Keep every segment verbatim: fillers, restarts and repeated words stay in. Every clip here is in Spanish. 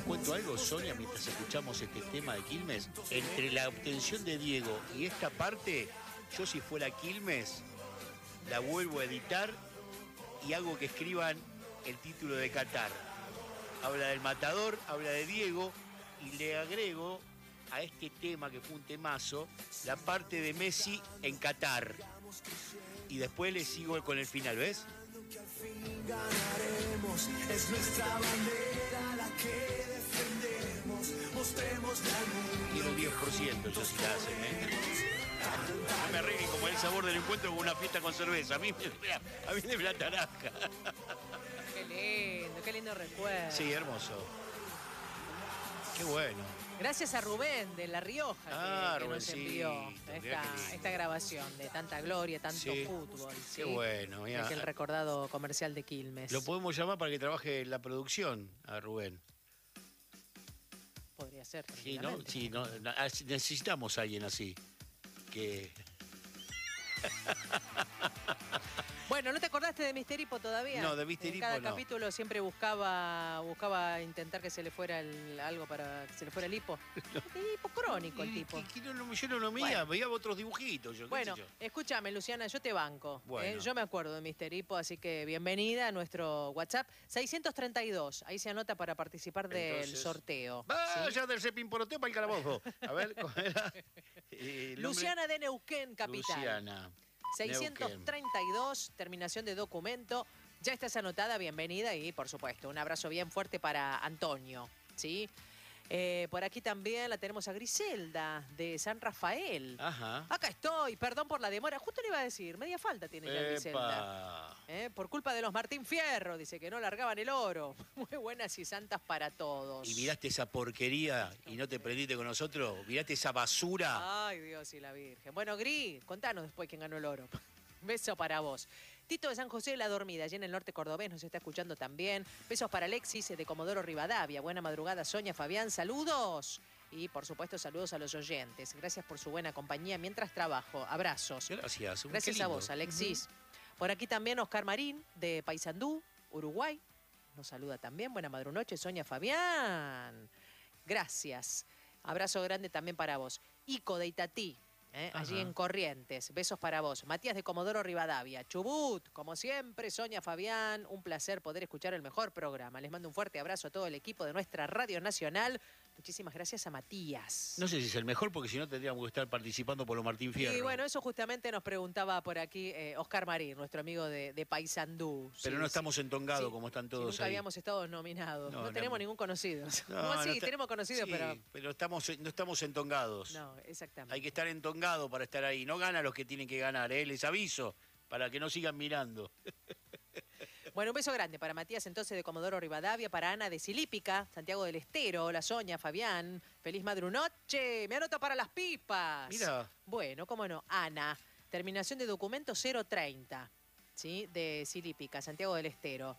cuento algo, Sonia, mientras escuchamos este tema de Quilmes? Entre la obtención de Diego y esta parte, yo si fuera Quilmes, la vuelvo a editar y hago que escriban el título de Qatar. Habla del matador, habla de Diego y le agrego a este tema, que fue un temazo, la parte de Messi en Qatar. Y después le sigo con el final, ¿ves? Ganaremos, es nuestra bandera la que defendemos, mostremos al mundo. Quiero un diez por ciento yo si la hacen, ¿eh? No me arreglen como el sabor del encuentro con una fiesta con cerveza. A mí, a mí de la naranja. Qué lindo, qué lindo recuerdo. Sí, hermoso. Qué bueno. Gracias a Rubén de La Rioja Ah, que, que nos envió esta, esta grabación de tanta gloria, tanto sí. fútbol. ¿Sí? Qué bueno. De aquel recordado comercial de Quilmes. Lo podemos llamar para que trabaje en la producción a Rubén. Podría ser. Sí, ¿no? Sí, no, necesitamos a alguien así. Que... Bueno, ¿no te acordaste de Mister Hipo todavía? No, de Mister Hipo Cada no. capítulo siempre buscaba buscaba intentar que se le fuera el, algo para que se le fuera el hipo. No. Hipo crónico el tipo. Que, que no, yo no lo veía, bueno. Veía otros dibujitos. Yo, bueno, yo. escúchame, Luciana, yo te banco. Bueno. ¿eh? Yo me acuerdo de Mister Hipo, así que bienvenida a nuestro WhatsApp. seiscientos treinta y dos, ahí se anota para participar del Entonces, sorteo. Vaya ¿sí? del Cepimporoteo para el calabozo. A ver, ¿cómo era? Eh, Luciana de Neuquén, capital. Luciana. seiscientos treinta y dos, terminación de documento. Ya estás anotada, bienvenida y, por supuesto, un abrazo bien fuerte para Antonio, ¿sí? Eh, por aquí también la tenemos a Griselda, de San Rafael. Ajá. Acá estoy, perdón por la demora. Justo le iba a decir, media falta tiene ya Epa. Griselda. ¿Eh? Por culpa de los Martín Fierro, dice que no largaban el oro. Muy buenas y santas para todos. ¿Y miraste esa porquería y no te prendiste con nosotros? ¿Miraste esa basura? Ay, Dios y la Virgen. Bueno, Gris, contanos después quién ganó el oro. Beso para vos. Tito de San José de la Dormida, allí en el norte cordobés, nos está escuchando también. Besos para Alexis de Comodoro Rivadavia. Buena madrugada, Sonia, Fabián, saludos. Y, por supuesto, saludos a los oyentes. Gracias por su buena compañía mientras trabajo. Abrazos. Gracias. Gracias a vos, Alexis. Uh-huh. Por aquí también Oscar Marín, de Paysandú, Uruguay. Nos saluda también. Buena madrunoche, Sonia, Fabián. Gracias. Abrazo grande también para vos. Ico de Itatí. ¿Eh? Allí en Corrientes. Besos para vos. Matías de Comodoro Rivadavia. Chubut, como siempre, Sonia, Fabián. Un placer poder escuchar el mejor programa. Les mando un fuerte abrazo a todo el equipo de nuestra Radio Nacional. Muchísimas gracias a Matías. No sé si es el mejor, porque si no tendríamos que estar participando por los Martín Fierro. Y bueno, eso justamente nos preguntaba por aquí eh, Oscar Marín, nuestro amigo de, de Paysandú. Pero sí, no estamos entongados sí, como están todos sí, nunca ahí. habíamos estado nominados. No, no tenemos no, ningún conocido. No, no, sí, no está, tenemos conocidos, sí, pero... pero estamos, no estamos entongados. No, exactamente. Hay que estar entongado para estar ahí. No gana los que tienen que ganar, ¿eh? Les aviso, para que no sigan mirando. Bueno, un beso grande para Matías entonces de Comodoro Rivadavia, para Ana de Silípica, Santiago del Estero, hola Sonia, Fabián, feliz madrunoche, me anoto para las pipas. Mira. Bueno, cómo no, Ana, terminación de documento cero treinta, ¿sí? De Silípica, Santiago del Estero.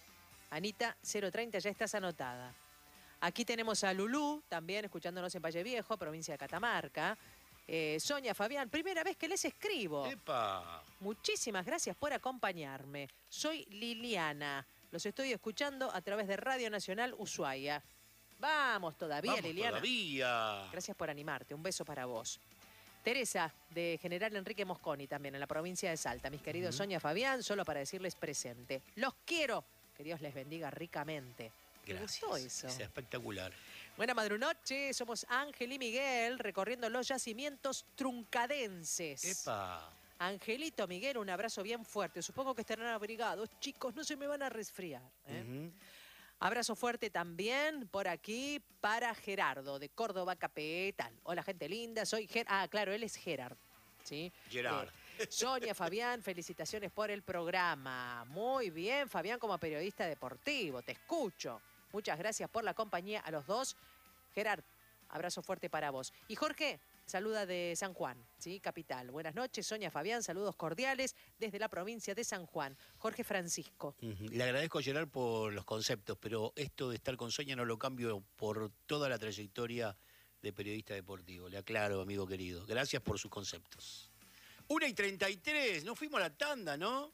Anita, cero treinta, ya estás anotada. Aquí tenemos a Lulú, también escuchándonos en Valle Viejo, provincia de Catamarca. Eh, Sonia, Fabián, primera vez que les escribo. ¡Epa! Muchísimas gracias por acompañarme. Soy Liliana. Los estoy escuchando a través de Radio Nacional Ushuaia. Vamos todavía, Vamos Liliana. Todavía. Gracias por animarte. Un beso para vos. Teresa, de General Enrique Mosconi, también en la provincia de Salta. Mis queridos uh-huh. Sonia, Fabián, solo para decirles presente. Los quiero. Que Dios les bendiga ricamente. Gracias. ¿Te gustó eso? Es espectacular. Buena madrunoche, somos Ángel y Miguel recorriendo los yacimientos truncadenses. ¡Epa! Angelito, Miguel, un abrazo bien fuerte. Supongo que estarán abrigados. Chicos, no se me van a resfriar. ¿eh? Uh-huh. Abrazo fuerte también por aquí para Gerardo, de Córdoba Capital. Hola, gente linda. Soy Ger... Ah, claro, él es Gerard. ¿Sí? Gerard. Eh, Sonia, Fabián, felicitaciones por el programa. Muy bien, Fabián, como periodista deportivo. Te escucho. Muchas gracias por la compañía a los dos. Gerard, abrazo fuerte para vos. Y Jorge, saluda de San Juan, ¿sí? Capital. Buenas noches, Sonia, Fabián, saludos cordiales desde la provincia de San Juan. Jorge Francisco. Uh-huh. Le agradezco a Gerard por los conceptos, pero esto de estar con Sonia no lo cambio por toda la trayectoria de periodista deportivo. Le aclaro, amigo querido. Gracias por sus conceptos. Una y treinta y tres, nos fuimos a la tanda, ¿no?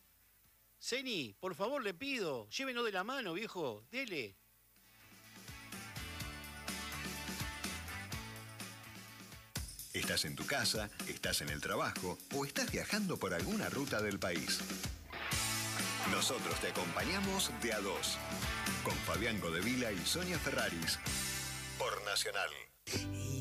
Zeni, por favor, le pido, llévenos de la mano, viejo, dele. Estás en tu casa, estás en el trabajo o estás viajando por alguna ruta del país. Nosotros te acompañamos de a dos, con Fabián Godevila y Sonia Ferraris, por Nacional.